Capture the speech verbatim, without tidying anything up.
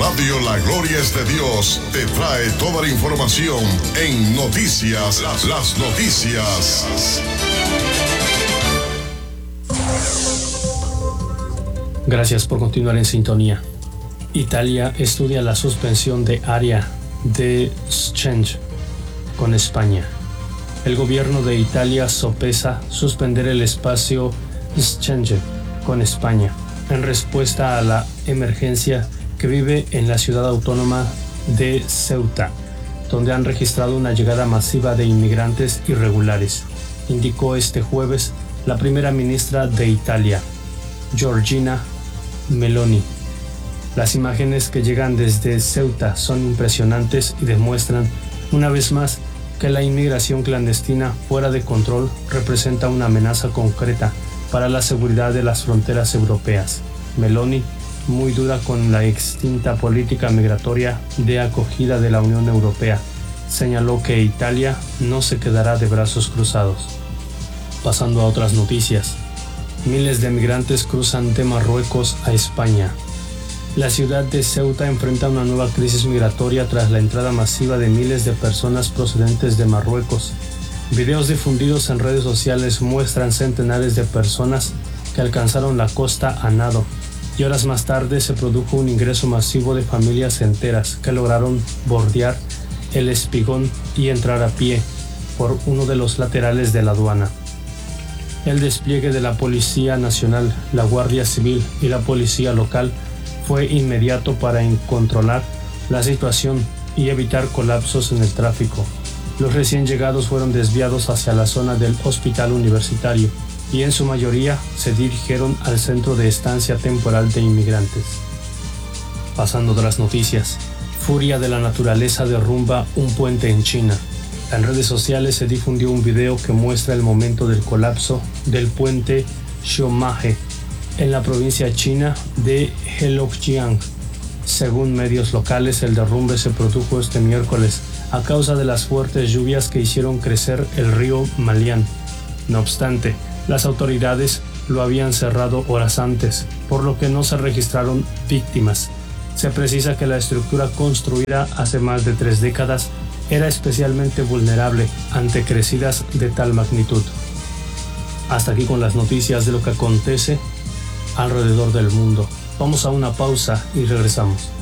Radio La Gloria es de Dios te trae toda la información en Noticias, las, las noticias. Gracias por continuar en sintonía. Italia estudia la suspensión de área de Schengen con España. El gobierno de Italia sopesa suspender el espacio Schengen con España en respuesta a la emergencia que vive en la ciudad autónoma de Ceuta, donde han registrado una llegada masiva de inmigrantes irregulares, indicó este jueves la primera ministra de Italia, Giorgia Meloni. Las imágenes que llegan desde Ceuta son impresionantes y demuestran una vez más que la inmigración clandestina fuera de control representa una amenaza concreta para la seguridad de las fronteras europeas. Meloni, muy dura con la extinta política migratoria de acogida de la Unión Europea, señaló que Italia no se quedará de brazos cruzados. Pasando a otras noticias. Miles de migrantes cruzan de Marruecos a España. La ciudad de Ceuta enfrenta una nueva crisis migratoria tras la entrada masiva de miles de personas procedentes de Marruecos. Videos difundidos en redes sociales muestran centenares de personas que alcanzaron la costa a nado, y horas más tarde se produjo un ingreso masivo de familias enteras que lograron bordear el espigón y entrar a pie por uno de los laterales de la aduana. El despliegue de la Policía Nacional, la Guardia Civil y la Policía Local fue inmediato para controlar la situación y evitar colapsos en el tráfico. Los recién llegados fueron desviados hacia la zona del hospital universitario y en su mayoría se dirigieron al centro de estancia temporal de inmigrantes. Pasando de las noticias. Furia de la naturaleza derrumba un puente en China. En redes sociales se difundió un video que muestra el momento del colapso del puente Xiaomahe en la provincia china de Heilongjiang. Según medios locales, el derrumbe se produjo este miércoles a causa de las fuertes lluvias que hicieron crecer el río Malian. No obstante, las autoridades lo habían cerrado horas antes, por lo que no se registraron víctimas. Se precisa que la estructura construida hace más de tres décadas era especialmente vulnerable ante crecidas de tal magnitud. Hasta aquí con las noticias de lo que acontece alrededor del mundo. Vamos a una pausa y regresamos.